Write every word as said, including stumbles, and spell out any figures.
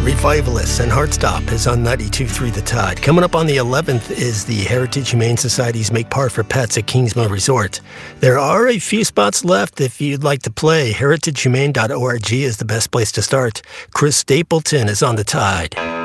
Revivalists and Heartstop is on ninety-two point three The Tide. Coming up on the eleventh is the Heritage Humane Society's Make Par for Pets at Kingsmill Resort. There are a few spots left if you'd like to play. heritage humane dot org is the best place to start. Chris Stapleton is on The Tide.